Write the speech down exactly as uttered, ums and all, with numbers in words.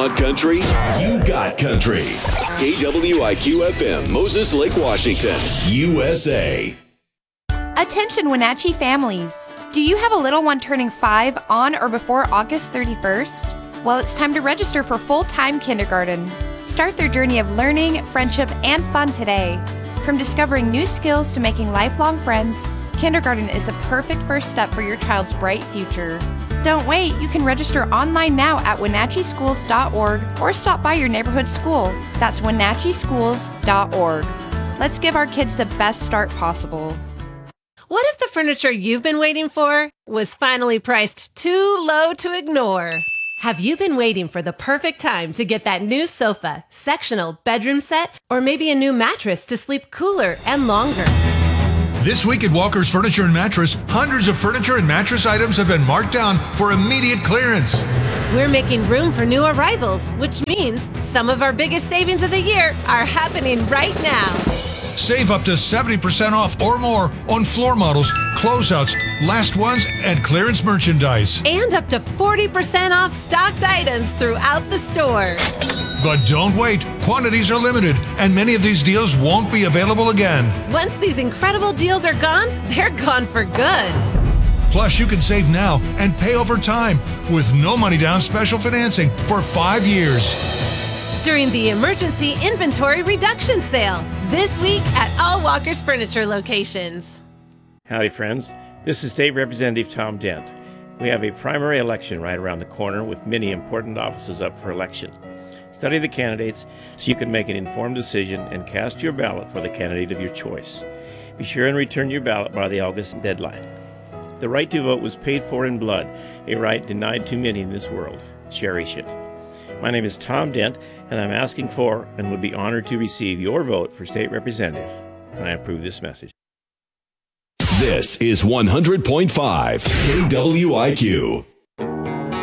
want country? You got country. K W I Q F M, Moses Lake, Washington, U S A. Attention Wenatchee families. Do you have a little one turning five on or before August thirty-first? Well, it's time to register for full-time kindergarten. Start their journey of learning, friendship, and fun today. From discovering new skills to making lifelong friends, kindergarten is the perfect first step for your child's bright future. Don't wait, you can register online now at Wenatchee Schools dot org or stop by your neighborhood school. That's Wenatchee Schools dot org. Let's give our kids the best start possible. What if the furniture you've been waiting for was finally priced too low to ignore? Have you been waiting for the perfect time to get that new sofa, sectional bedroom set, or maybe a new mattress to sleep cooler and longer? This week at Walker's Furniture and Mattress, hundreds of furniture and mattress items have been marked down for immediate clearance. We're making room for new arrivals, which means some of our biggest savings of the year are happening right now. Save up to seventy percent off or more on floor models, closeouts, last ones, and clearance merchandise. And up to forty percent off stocked items throughout the store. But don't wait. Quantities are limited, and many of these deals won't be available again. Once these incredible deals are gone, they're gone for good. Plus, you can save now and pay over time with no money down special financing for five years. During the Emergency Inventory Reduction Sale this week at all Walker's Furniture locations. Howdy, friends. This is State Representative Tom Dent. We have a primary election right around the corner with many important offices up for election. Study the candidates so you can make an informed decision and cast your ballot for the candidate of your choice. Be sure and return your ballot by the August deadline. The right to vote was paid for in blood, a right denied to many in this world. Cherish it. My name is Tom Dent, and I'm asking for and would be honored to receive your vote for state representative. And I approve this message. This is one hundred point five K W I Q.